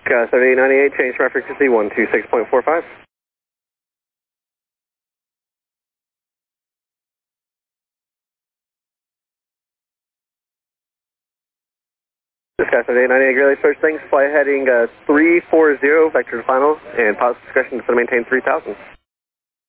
7898, change my frequency 126.45. Sky 7898, Greeley, search things, fly heading 340, vector to final, and positive discretion to maintain 3000.